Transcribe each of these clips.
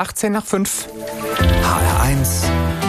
18 nach 5. HR1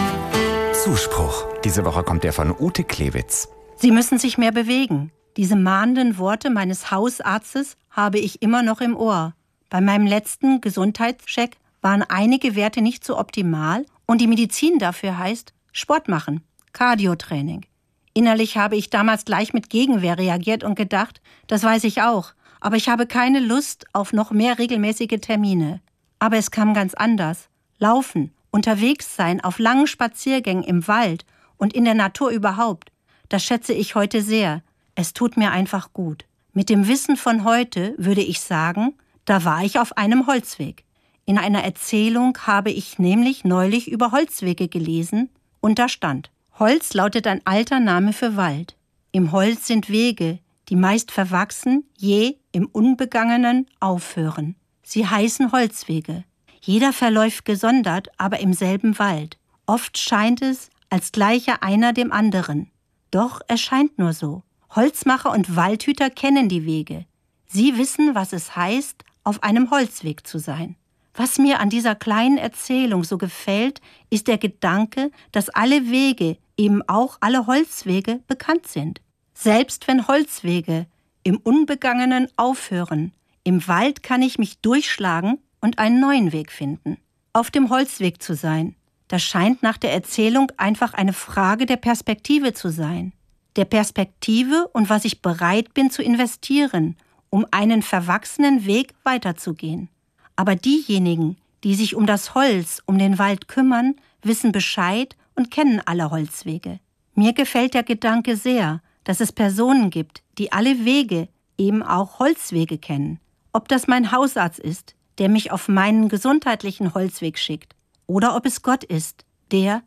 Zuspruch. Diese Woche kommt der von Ute Klewitz. Sie müssen sich mehr bewegen. Diese mahnenden Worte meines Hausarztes habe ich immer noch im Ohr. Bei meinem letzten Gesundheitscheck waren einige Werte nicht so optimal und die Medizin dafür heißt Sport machen, Cardio-Training. Innerlich habe ich damals gleich mit Gegenwehr reagiert und gedacht, das weiß ich auch, aber ich habe keine Lust auf noch mehr regelmäßige Termine. Aber es kam ganz anders. Laufen, unterwegs sein, auf langen Spaziergängen im Wald und in der Natur überhaupt, das schätze ich heute sehr. Es tut mir einfach gut. Mit dem Wissen von heute würde ich sagen, da war ich auf einem Holzweg. In einer Erzählung habe ich nämlich neulich über Holzwege gelesen und da stand: Holz lautet ein alter Name für Wald. Im Holz sind Wege, die meist verwachsen, je im Unbegangenen aufhören. Sie heißen Holzwege. Jeder verläuft gesondert, aber im selben Wald. Oft scheint es, als gleiche einer dem anderen. Doch es scheint nur so. Holzmacher und Waldhüter kennen die Wege. Sie wissen, was es heißt, auf einem Holzweg zu sein. Was mir an dieser kleinen Erzählung so gefällt, ist der Gedanke, dass alle Wege, eben auch alle Holzwege, bekannt sind. Selbst wenn Holzwege im Unbegangenen aufhören, im Wald kann ich mich durchschlagen und einen neuen Weg finden. Auf dem Holzweg zu sein, das scheint nach der Erzählung einfach eine Frage der Perspektive zu sein. Der Perspektive und was ich bereit bin zu investieren, um einen verwachsenen Weg weiterzugehen. Aber diejenigen, die sich um das Holz, um den Wald kümmern, wissen Bescheid und kennen alle Holzwege. Mir gefällt der Gedanke sehr, dass es Personen gibt, die alle Wege, eben auch Holzwege kennen. Ob das mein Hausarzt ist, der mich auf meinen gesundheitlichen Holzweg schickt, oder ob es Gott ist, der,